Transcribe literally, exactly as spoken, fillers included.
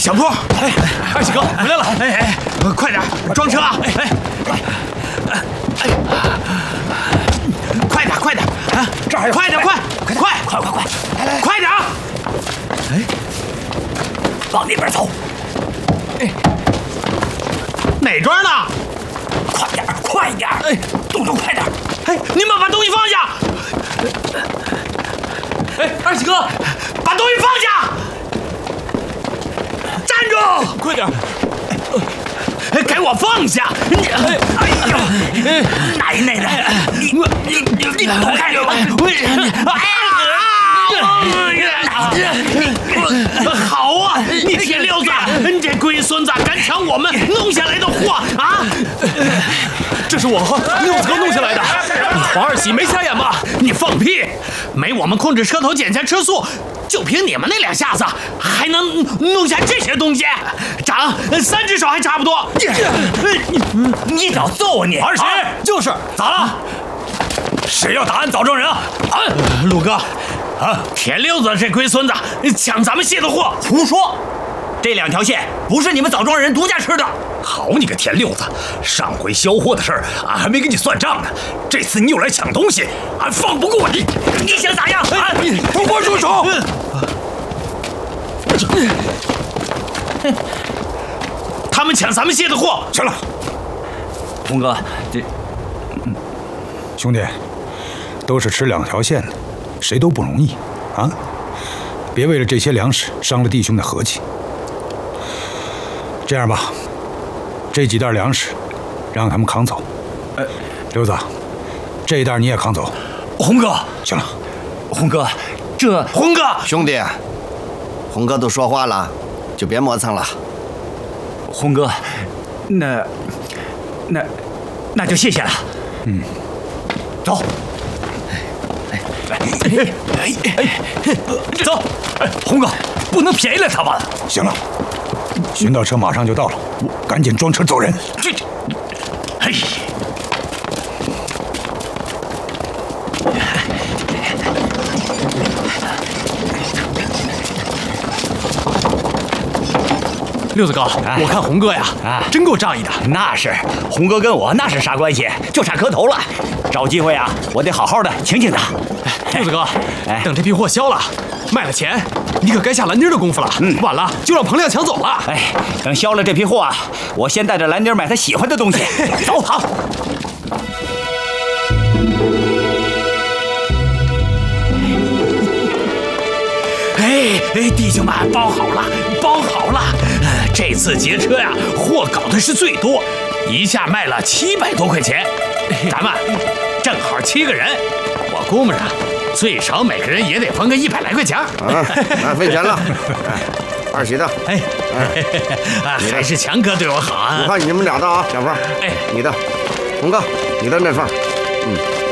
小坡，哎，二喜哥回来了，哎哎，快点装车啊！哎哎哎，快点快点啊！这还有，快点快快快快快快，来来，快点！哎，往那边走。哎，哪桩呢？快点快点！哎，动作快点！哎，你们把东西放下！哎，二喜哥，把东西放下！站住！快点！哎，给我放下！你，哎呦，奶奶的，你你你你躲开我！好啊，你铁溜子，你这龟孙子敢抢我们弄下来的货啊！这是我和六子哥弄下来的，你黄二喜没瞎眼吧？你放屁！没我们控制车头减价车速，就凭你们那两下子，还能弄下这些东西？长三只手还差不多。你你找揍你！二喜就是咋了？谁要打俺枣庄人啊？啊，陆哥，啊，铁溜子这龟孙子抢咱们卸的货，胡说！这两条线不是你们枣庄人独家吃的。好你个田六子，上回销货的事儿俺还没跟你算账呢，这次你又来抢东西，俺放不过你！你想咋样？啊！给我住手！他们抢咱们卸的货，行了。 红哥，这， 兄弟，都是吃两条线的，谁都不容易啊！别为了这些粮食伤了弟兄的和气。这样吧，这几袋粮食让他们扛走。呃，刘子，这一袋你也扛走。 红哥， 行了， 红哥，这红哥兄弟，红哥都说话了，就别磨蹭了。 红哥，那那那就谢谢了。 嗯， 走。哎哎哎哎，走！哎，红哥，不能便宜了他们。 行了。寻到车马上就到了，赶紧装车走人。 这，嘿， 六子哥，我看红哥呀，啊，真够仗义的。 那是，红哥跟我那是啥关系？就差磕头了。找机会啊，我得好好的请请他。 六子哥，哎，等这批货销了，卖了钱，你可该下蓝丁的功夫了。嗯，晚了就让彭亮抢走了。 哎，等销了这批货啊，我先带着蓝丁买他喜欢的东西。走，好。 哎哎，弟兄们，包好了，包好了！呃、这次劫车呀，货搞的是最多，一下卖了七百多块钱。咱们正好七个人，我估摸着最少每个人也得分个一百来块钱。 啊，那费钱了。哎，二喜的， 哎，啊，还是强哥对我好啊。 我看你们俩的啊，小峰，哎，你的，红哥，你的那份，嗯。